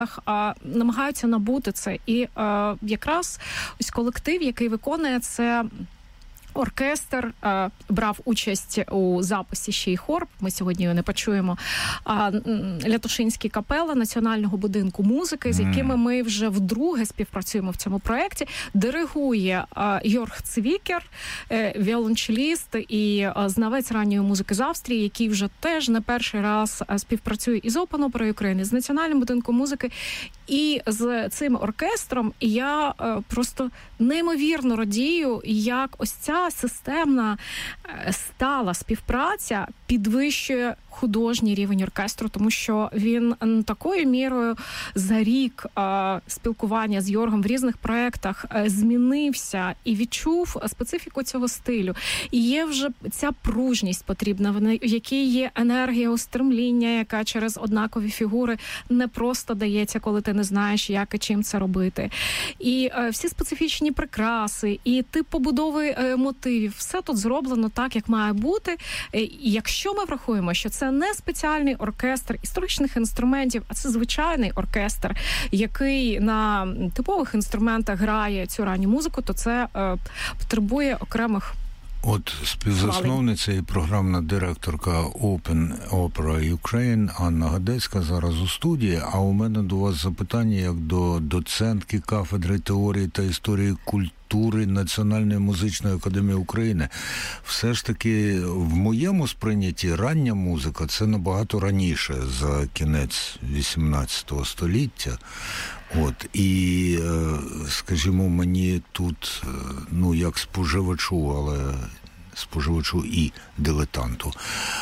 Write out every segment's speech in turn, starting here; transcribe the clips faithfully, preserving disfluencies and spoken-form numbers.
а, намагаються набути це. І а, якраз ось колектив, який виконує це, оркестр, а, брав участь у записі ще й хор, ми сьогодні його не почуємо, а, Лятошинські капела Національного будинку музики, з якими ми вже вдруге співпрацюємо в цьому проєкті. Диригує а, Йорг Цвікер, е, віолончеліст і а, знавець ранньої музики з Австрії, який вже теж не перший раз а, співпрацює із Опен-оперою України, з Національним будинком музики, і з цим оркестром. І я е, просто неймовірно радію, як ось ця системна стала співпраця підвищує художній рівень оркестру, тому що він такою мірою за рік а, спілкування з Йоргом в різних проєктах а, змінився і відчув специфіку цього стилю. І є вже ця пружність потрібна, в якій є енергія устремління, яка через однакові фігури не просто дається, коли ти не знаєш, як і чим це робити. І а, всі специфічні прикраси, і тип побудови а, мотивів, все тут зроблено так, як має бути. І якщо ми врахуємо, що це не спеціальний оркестр історичних інструментів, а це звичайний оркестр, який на типових інструментах грає цю ранню музику, то це е, потребує окремих. От співзасновниця і програмна директорка Open-Opera Ukraine Анна Гадецька зараз у студії, а у мене до вас запитання як до доцентки кафедри теорії та історії культури Національної музичної академії України. Все ж таки, в моєму сприйнятті рання музика – це набагато раніше, за кінець вісімнадцятого століття. От, і, скажімо, мені тут, ну, як споживачу, але споживачу і дилетанту,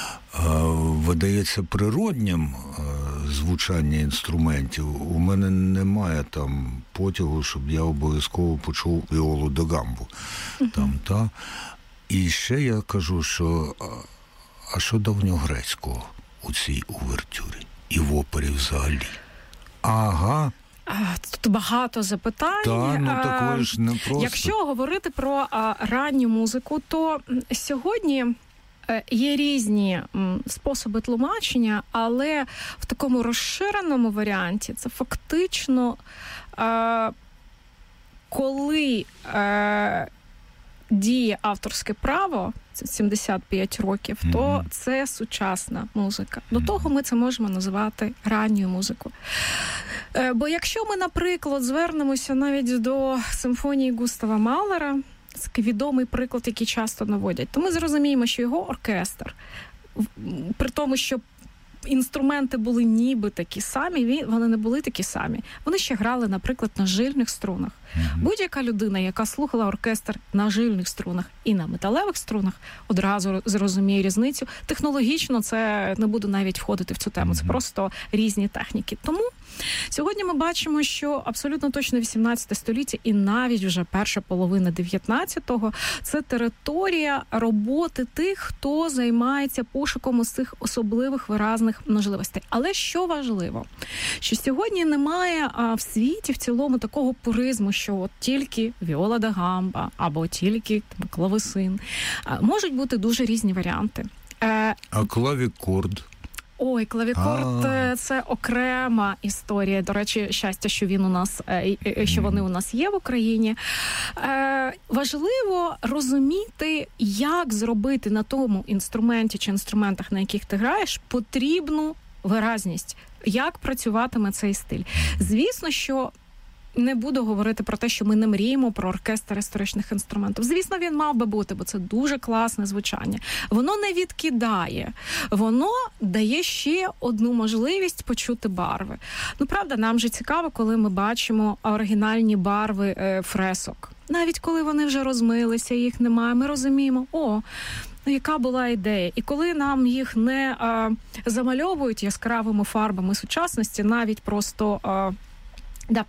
видається природнім звучання інструментів. У мене немає там потягу, щоб я обов'язково почув віолу да гамбу. Uh-huh. Там, та. І ще я кажу, що а що давньогрецького у цій увертюрі і в опері взагалі? Ага. Тут багато запитань. Та, ну, так ви ж не просто. Якщо говорити про а, ранню музику, то сьогодні є різні м, способи тлумачення, але в такому розширеному варіанті це фактично, а, коли а, діє авторське право, це сімдесят п'ять років, mm-hmm. то це сучасна музика. До того ми це можемо називати ранньою музикою. Бо якщо ми, наприклад, звернемося навіть до симфонії Густава Малера, це відомий приклад, який часто наводять, то ми зрозуміємо, що його оркестр, при тому, що інструменти були ніби такі самі, вони не були такі самі. Вони ще грали, наприклад, на жильних струнах. Mm-hmm. Будь-яка людина, яка слухала оркестр на жильних струнах і на металевих струнах, одразу зрозуміє різницю. Технологічно це не буду навіть входити в цю тему. Mm-hmm. Це просто різні техніки. Тому сьогодні ми бачимо, що абсолютно точно вісімнадцяте століття і навіть вже перша половина дев'ятнадцятого – це територія роботи тих, хто займається пошуком цих особливих виразних можливостей. Але що важливо, що сьогодні немає а, в світі в цілому такого пуризму, що от тільки віола да гамба або тільки там, клавесин. А, можуть бути дуже різні варіанти. Е, а клавікорд? Ой, клавікорд – це окрема історія. До речі, щастя, що він у нас, що вони у нас є в Україні. Е, важливо розуміти, як зробити на тому інструменті чи інструментах, на яких ти граєш, потрібну виразність. Як працюватиме цей стиль. Звісно, що не буду говорити про те, що ми не мріємо про оркестр історичних інструментів. Звісно, він мав би бути, бо це дуже класне звучання. Воно не відкидає. Воно дає ще одну можливість почути барви. Ну, правда, нам же цікаво, коли ми бачимо оригінальні барви е, фресок. Навіть коли вони вже розмилися, їх немає, ми розуміємо, о, ну, яка була ідея. І коли нам їх не а, замальовують яскравими фарбами сучасності, навіть просто а, да,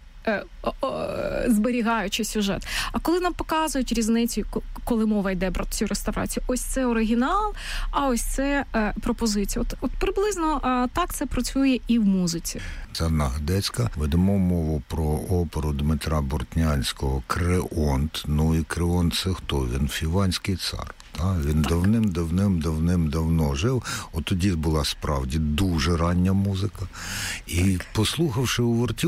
зберігаючи сюжет. А коли нам показують різницю, коли мова йде про цю реставрацію, ось це оригінал, а ось це е, пропозиція. От, от приблизно е, так це працює і в музиці. Анна Гадецька. Ведемо мову про оперу Дмитра Бортнянського «Креонт». Ну і Креонт – це хто? Він фіванський цар. Та? Він давним-давним-давним-давно жив. От тоді була справді дуже рання музика. І послухавши увертюру,